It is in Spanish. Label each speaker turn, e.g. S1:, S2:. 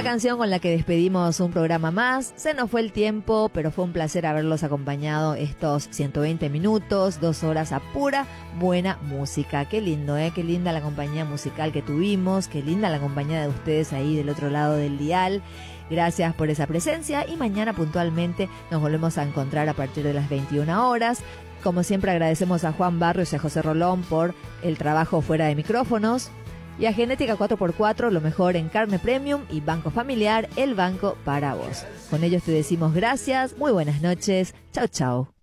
S1: canción con la que despedimos un programa más. Se nos fue el tiempo, pero fue un placer haberlos acompañado estos 120 minutos, 2 horas a pura buena música. Qué lindo, qué linda la compañía musical que tuvimos, qué linda la compañía de ustedes ahí del otro lado del dial. Gracias por esa presencia y mañana puntualmente nos volvemos a encontrar a partir de las 21 horas. Como siempre agradecemos a Juan Barrios y a José Rolón por el trabajo fuera de micrófonos. Y a Genética 4x4, lo mejor en carne premium, y Banco Familiar, el banco para vos. Con ellos te decimos gracias, muy buenas noches, chau chau.